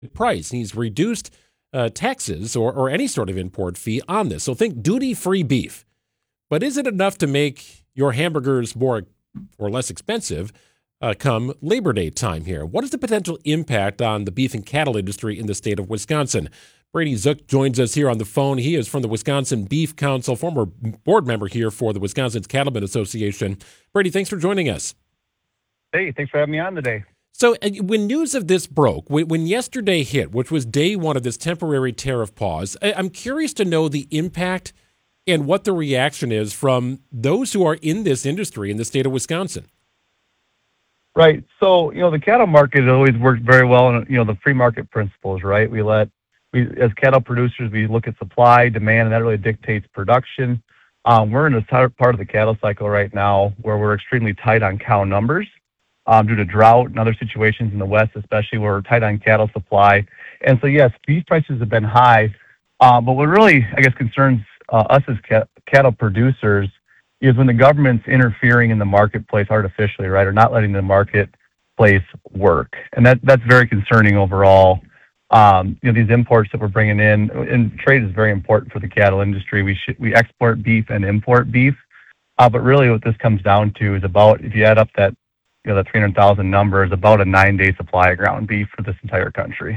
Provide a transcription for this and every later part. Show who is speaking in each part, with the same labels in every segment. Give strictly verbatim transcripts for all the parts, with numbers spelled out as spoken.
Speaker 1: price. And he's reduced uh, taxes or, or any sort of import fee on this. So think duty-free beef. But is it enough to make your hamburgers more or less expensive uh, come Labor Day time here? What is the potential impact on the beef and cattle industry in the state of Wisconsin? Brady Zook joins us here on the phone. He is from the Wisconsin Beef Council, former board member here for the Wisconsin Cattlemen Association. Brady, thanks for joining us.
Speaker 2: Hey, thanks for having me on today.
Speaker 1: So uh, when news of this broke, when, when yesterday hit, which was day one of this temporary tariff pause, I, I'm curious to know the impact and what the reaction is from those who are in this industry in the state of Wisconsin.
Speaker 2: Right. So, you know, the cattle market has always worked very well on, you know, the free market principles, right? We let, we as cattle producers, we look at supply, demand, and that really dictates production. Um, we're in a part of the cattle cycle right now where we're extremely tight on cow numbers um, due to drought and other situations in the West, especially where we're tight on cattle supply. And so, yes, beef prices have been high. Uh, but what really, I guess, concerns uh, us as cat- cattle producers is when the government's interfering in the marketplace artificially, right, or not letting the marketplace work. And that that's very concerning overall. Um, you know, these imports that we're bringing in, and trade is very important for the cattle industry. We should, we export beef and import beef. Uh, but really what this comes down to is about, if you add up that, you know, the three hundred thousand number, is about a nine-day supply of ground beef for this entire country.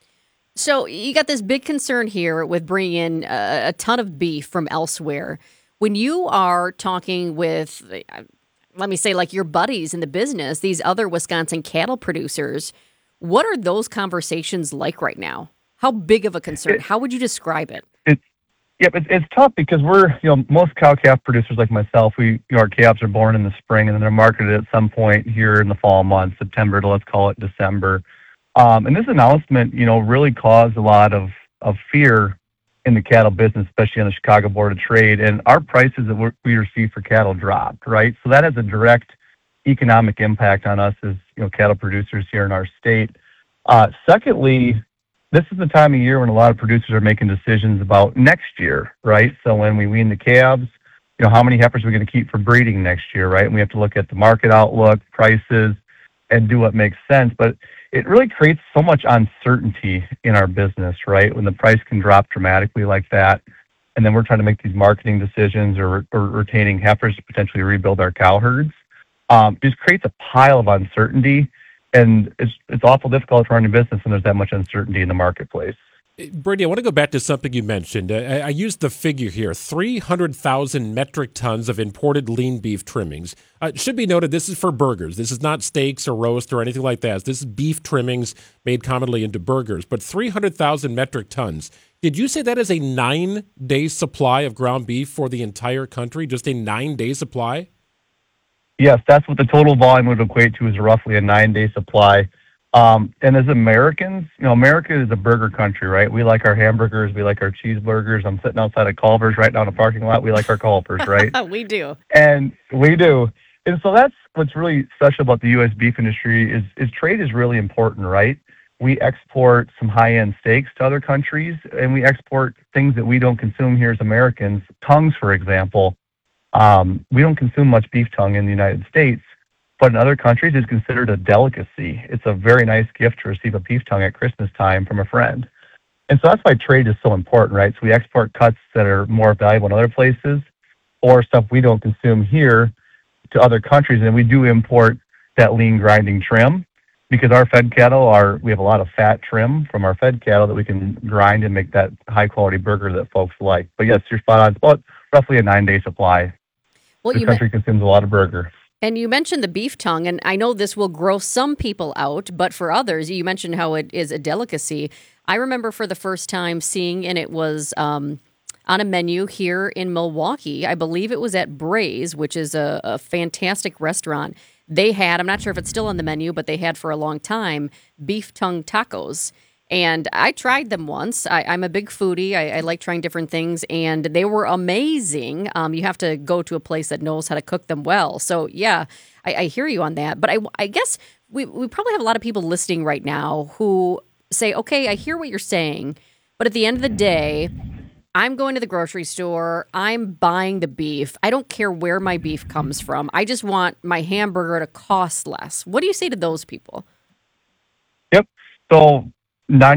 Speaker 3: So you got this big concern here with bringing in a, a ton of beef from elsewhere. When you are talking with, let me say, like your buddies in the business, these other Wisconsin cattle producers, what are those conversations like right now? How big of a concern?
Speaker 2: It,
Speaker 3: How would you describe it?
Speaker 2: It's yep, it's, it's tough because we're, you know, most cow-calf producers like myself, we, you know, our calves are born in the spring and then they're marketed at some point here in the fall months, September to, let's call it, December. Um, and this announcement, you know, really caused a lot of, of fear in the cattle business, especially on the Chicago Board of Trade. And our prices that we receive for cattle dropped, right? So that has a direct economic impact on us as, you know, cattle producers here in our state. Uh, secondly, this is the time of year when a lot of producers are making decisions about next year, right? So when we wean the calves, you know, how many heifers are we going to keep for breeding next year, right? And we have to look at the market outlook, prices, and do what makes sense. But it really creates so much uncertainty in our business, right? When the price can drop dramatically like that, and then we're trying to make these marketing decisions or, or retaining heifers to potentially rebuild our cow herds, um, just creates a pile of uncertainty, and it's it's awful difficult to run a business when there's that much uncertainty in the marketplace.
Speaker 1: Brady, I want to go back to something you mentioned. I, I used the figure here, three hundred thousand metric tons of imported lean beef trimmings. Uh, it should be noted, this is for burgers. This is not steaks or roast or anything like that. This is beef trimmings made commonly into burgers. But three hundred thousand metric tons. Did you say that is a nine-day supply of ground beef for the entire country? Just a nine-day supply?
Speaker 2: Yes, that's what the total volume would equate to, is roughly a nine-day supply. Um, and as Americans, you know, America is a burger country, right? We like our hamburgers. We like our cheeseburgers. I'm sitting outside of Culver's right now in the parking lot. We like our Culver's, right?
Speaker 3: We do.
Speaker 2: And we do. And so that's what's really special about the U S beef industry is, is trade is really important, right? We export some high-end steaks to other countries, and we export things that we don't consume here as Americans. Tongues, for example. Um, we don't consume much beef tongue in the United States. But in other countries, it's considered a delicacy. It's a very nice gift to receive a beef tongue at Christmas time from a friend. And so that's why trade is so important, right? So we export cuts that are more valuable in other places, or stuff we don't consume here to other countries. And we do import that lean grinding trim because our fed cattle are, we have a lot of fat trim from our fed cattle that we can grind and make that high quality burger that folks like. But yes, you're spot on. It's about roughly a nine day supply.
Speaker 3: Well,
Speaker 2: the
Speaker 3: you
Speaker 2: country
Speaker 3: me-
Speaker 2: consumes a lot of burger.
Speaker 3: And you mentioned the beef tongue, and I know this will gross some people out, but for others, you mentioned how it is a delicacy. I remember for the first time seeing, and it was um, on a menu here in Milwaukee. I believe it was at Bray's, which is a, a fantastic restaurant. They had, I'm not sure if it's still on the menu, but they had for a long time, beef tongue tacos. And I tried them once. I, I'm a big foodie. I, I like trying different things, and they were amazing. Um, you have to go to a place that knows how to cook them well. So, yeah, I, I hear you on that. But I, I guess we, we probably have a lot of people listening right now who say, okay, I hear what you're saying, but at the end of the day, I'm going to the grocery store. I'm buying the beef. I don't care where my beef comes from. I just want my hamburger to cost less. What do you say to those people?
Speaker 2: Yep. So nine